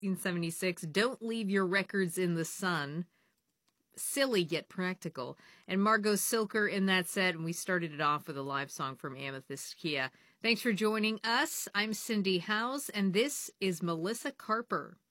1976, Don't Leave Your Records in the Sun. Silly yet practical. And Margot Silker in that set, and we started it off with a live song from Amethyst Kia. Thanks for joining us. I'm Cindy Howes, and this is Melissa Carper.